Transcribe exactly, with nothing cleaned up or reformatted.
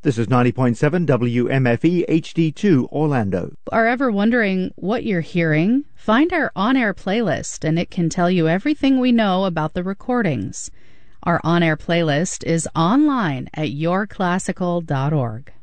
This is ninety point seven W M F E H D two Orlando. Are ever wondering what you're hearing? Find our on-air playlist, and it can tell you everything we know about the recordings. Our on-air playlist is online at your classical dot org.